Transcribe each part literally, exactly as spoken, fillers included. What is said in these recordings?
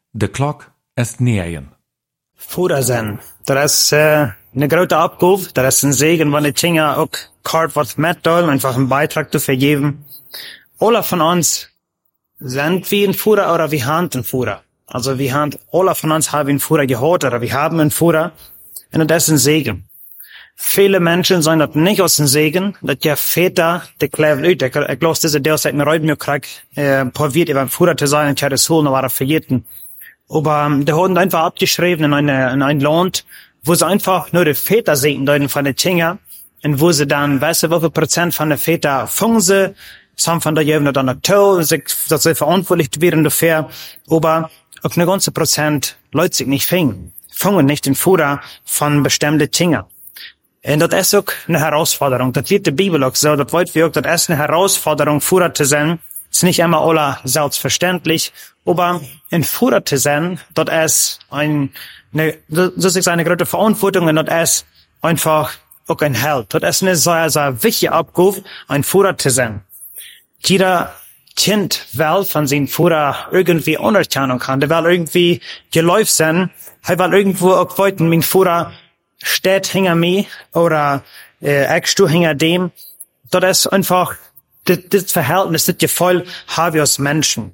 De klok is negen. Vader zijn. Dat is uh, een grote opgave. Dat is een zegen, wanneer Kinder ook kort wat metdelen, einfach een bijdrage te vergeven. Alle van ons zijn wie een Vader oder wir haben een Vader. Also wir haben, alle von uns haben einen Vater gehört oder wir haben einen Vater. Und das ist ein Segen. Viele Menschen sagen das nicht aus dem Segen, dass ja Väter, die klären uit. Ich glaube, diese Deus hat mir heute mir gekriegt, äh, probiert, über ein Vater zu sein, und ich hatte es holen, aber verjeten. Aber um, die wurden einfach abgeschrieben in, eine, in ein Land, wo sie einfach nur die Väter segnen von den Kindern, und wo sie dann, weißt du, wie viel Prozent von den Vätern fangen sie, some von der Jungen dann noch toll, dass sie verantwortlich werden dafür, aber auch eine ganze Prozent Leute sich nicht fangen, fangen nicht den Vater von bestimmten Dingen. Und das ist auch eine Herausforderung. Das wird die Bibel auch so, das wollen wir auch, das ist eine Herausforderung, Vater zu sein. Das ist nicht immer alle selbstverständlich, aber ein Vater zu sein, das ist ein, eine, das ist eine große Verantwortung, und das ist einfach auch ein Held. Das ist eine sehr, sehr wichtige Aufgabe, ein Vater zu sein. Jeder Kind will von seinem Vater irgendwie Anerkennung haben. Der will irgendwie geläuft sein. Er will irgendwo auch wollten, mein Vater steht hinter mir oder äh, ich stehe hinter dem. Das ist einfach das, das Verhältnis, das Gefühl habe ich als Menschen.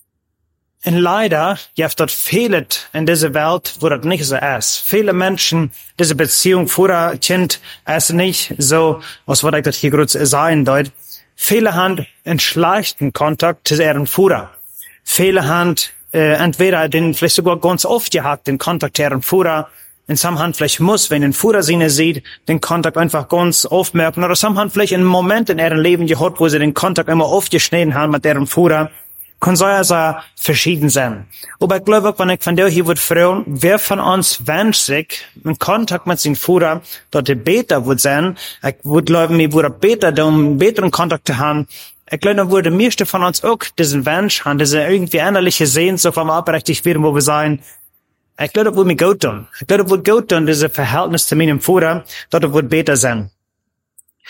Und leider gibt es fehlt in dieser Welt, wo das nicht so ist. Viele Menschen, diese Beziehung Vater-Kind ist nicht so, als was ich das hier gerade sagen soll. Viele haben einen schlechten Kontakt zu ihrem Vater. Viele haben äh, entweder den vielleicht sogar ganz oft gehabt, den Kontakt zu ihrem Vater. Und some haben vielleicht muss, wenn ein Vater sie sieht, den Kontakt einfach ganz oft merken. Oder some haben vielleicht einen Moment in ihrem Leben gehabt, wo sie den Kontakt immer oft geschnitten haben mit ihrem Vater. Kann so also verschieden sein. Aber ich glaube, wenn ich von dir hier würde fragen, wer von uns wünscht sich einen Kontakt mit seinem Vater, dass er besser wird sein. Ich würde glauben, ich würde besser, um einen besseren Kontakt zu haben. Ich glaube, dann würde meiste von uns auch diesen Wunsch haben, diese irgendwie innerliche Sehnsucht, wenn wir abrechtig werden, wo wir sein. Ich glaube, das würde mir gut tun. Ich glaube, das würde gut tun, dieses Verhältnis zu meinem Vater, dass er wird besser sein.